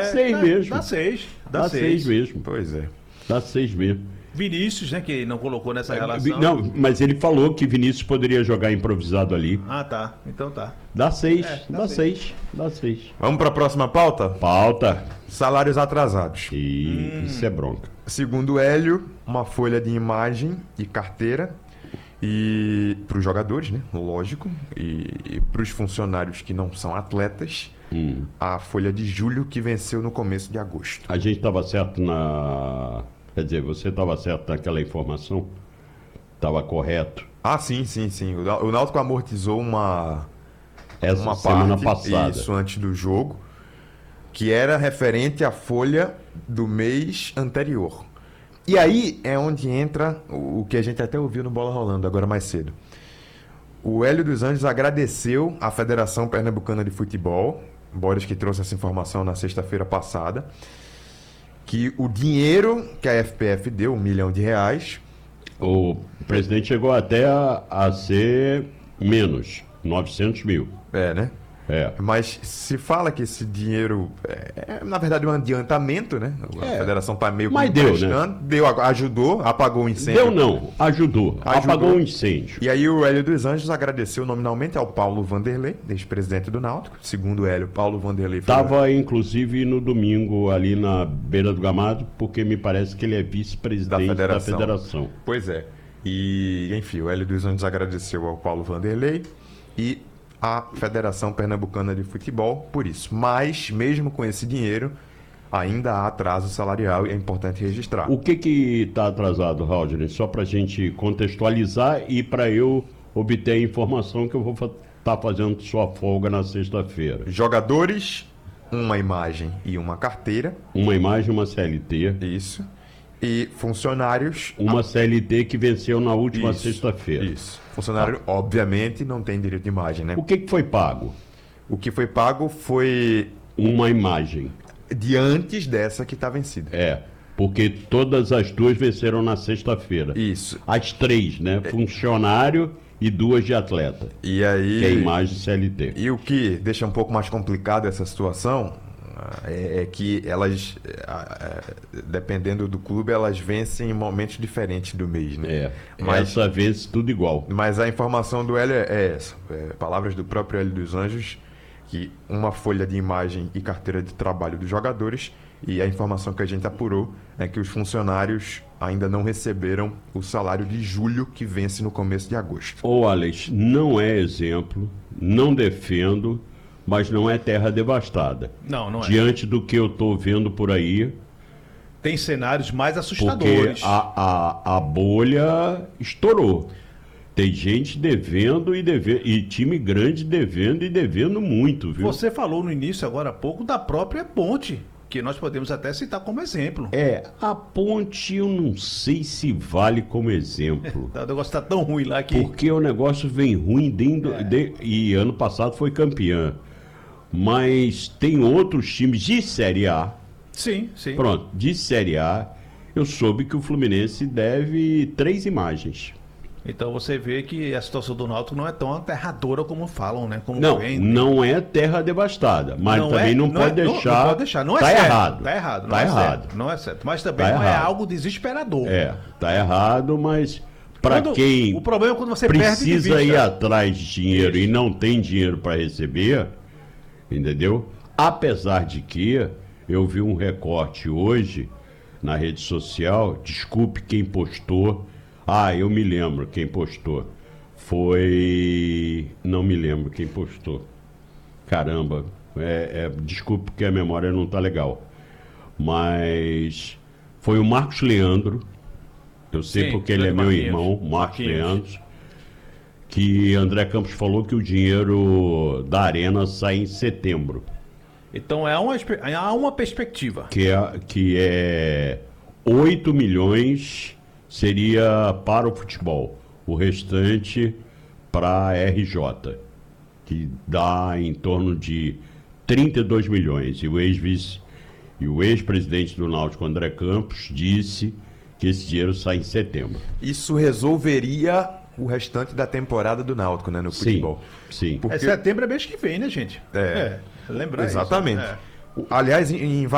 6 mesmo. Dá 6. Dá 6 mesmo. Pois é. Dá 6 mesmo. Vinícius, né, que não colocou nessa relação. Não, mas ele falou que Vinícius poderia jogar improvisado ali. Ah, tá. Então tá. Dá 6, dá dá 6, dá 6. Vamos para a próxima pauta? Pauta. Salários atrasados. Isso é bronca. Segundo Hélio, uma folha de imagem e carteira e para os jogadores, né? Lógico, e para os funcionários que não são atletas, a folha de julho que venceu no começo de agosto. A gente estava certo na... Quer dizer, você estava certo naquela informação? Estava correto? Ah, sim. O Náutico amortizou uma semana parte, passada. isso, antes do jogo, que era referente à folha do mês anterior. E aí é onde entra o que a gente até ouviu no Bola Rolando agora mais cedo. O Hélio dos Anjos agradeceu à Federação Pernambucana de Futebol, Boris que trouxe essa informação na sexta-feira passada, que o dinheiro que a FPF deu, R$1 milhão, O presidente chegou até a ser menos, 900 mil. né? É. Mas se fala que esse dinheiro na verdade, um adiantamento, né? A federação está meio que Mas deu, emprestando. né? Deu, ajudou, apagou o incêndio. Deu não, ajudou. Apagou o incêndio. E aí o Hélio dos Anjos agradeceu nominalmente ao Paulo Vanderlei, ex-presidente do Náutico. Segundo o Hélio, Paulo Vanderlei foi... Estava, inclusive, no domingo ali na beira do gramado, porque me parece que ele é vice-presidente da federação. Pois é. E, enfim, o Hélio dos Anjos agradeceu ao Paulo Vanderlei e a Federação Pernambucana de Futebol por isso. Mas, mesmo com esse dinheiro, ainda há atraso salarial e é importante registrar. O que está atrasado, Haldner? Só para a gente contextualizar e para eu obter a informação que eu vou estar fazendo sua folga na sexta-feira. Jogadores, uma imagem e uma carteira. Uma imagem, uma CLT. Isso. E funcionários... Uma CLT que venceu na última sexta-feira. Isso. Funcionário, obviamente, não tem direito de imagem, né? O que foi pago? O que foi pago foi... Uma imagem. De antes dessa que está vencida. Porque todas as duas venceram na sexta-feira. Isso. As 3, né? Funcionário e 2 de atleta. E aí... Que é a imagem CLT. E o que deixa um pouco mais complicado essa situação é que elas, dependendo do clube, elas vencem em momentos diferentes do mês, né? Mas essa vez tudo igual. Mas a informação do Hélio é essa. Palavras do próprio Hélio dos Anjos, que uma folha de imagem e carteira de trabalho dos jogadores, e a informação que a gente apurou é que os funcionários ainda não receberam o salário de julho, que vence no começo de agosto. Ô Alex, não é exemplo, não defendo, mas não é terra devastada. Não é. Diante do que eu estou vendo por aí... Tem cenários mais assustadores. Porque a bolha estourou. Tem gente devendo e time grande devendo e devendo muito, viu? Você falou no início, agora há pouco, da própria Ponte, que nós podemos até citar como exemplo. A Ponte eu não sei se vale como exemplo. O negócio está tão ruim lá que... Porque o negócio vem ruim e ano passado foi campeã. Mas tem outros times de Série A. Sim. Pronto, de Série A, eu soube que o Fluminense deve 3 imagens. Então você vê que a situação do Náutico não é tão aterradora como falam, né? Como não é terra devastada, mas também não pode deixar. Não pode deixar, não é tá certo. Errado. Tá errado. Tá errado. Certo, não é certo. Mas também tá não errado. é algo desesperador. Tá errado, mas para quem o problema é quando você precisa perde de ir atrás de dinheiro e não tem dinheiro para receber, entendeu? Apesar de que eu vi um recorte hoje na rede social, desculpe quem postou. Eu me lembro quem postou. Não me lembro quem postou. Caramba, desculpe porque a memória não tá legal. Mas foi o Marcos Leandro. Eu sei porque ele é meu irmão, Marcos Leandro. Que André Campos falou que o dinheiro da Arena sai em setembro. Então há uma perspectiva. Que é 8 milhões seria para o futebol. O restante para a RJ, que dá em torno de 32 milhões. E o ex-presidente do Náutico, André Campos, disse que esse dinheiro sai em setembro. Isso resolveria o restante da temporada do Náutico, né, no futebol. Sim. Porque... setembro é mês que vem, né, gente? Lembrar isso. Exatamente. Aliás, em